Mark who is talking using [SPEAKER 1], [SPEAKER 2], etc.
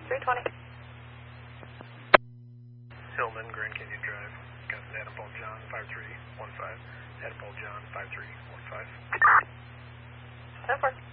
[SPEAKER 1] 320.
[SPEAKER 2] Hillman, Grand Canyon Drive. Got an Adam Paul John 5315. Adam Paul John 5315.
[SPEAKER 1] 10-4.